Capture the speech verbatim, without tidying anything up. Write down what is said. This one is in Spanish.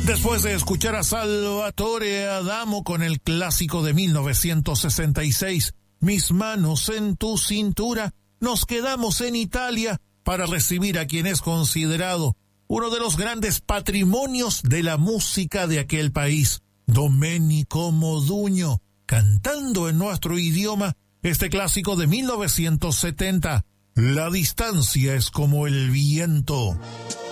Después de escuchar a Salvatore Adamo con el clásico de mil novecientos sesenta y seis, Mis manos en tu cintura, nos quedamos en Italia para recibir a quien es considerado uno de los grandes patrimonios de la música de aquel país, Domenico Modugno, cantando en nuestro idioma este clásico de mil novecientos setenta, La distancia es como el viento.